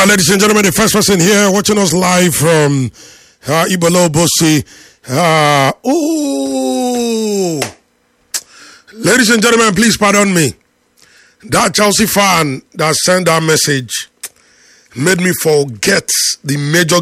Ladies and gentlemen, the first person here watching us live from Ibolo Bosi. Ladies and gentlemen, please pardon me. That Chelsea fan that sent that message made me forget the major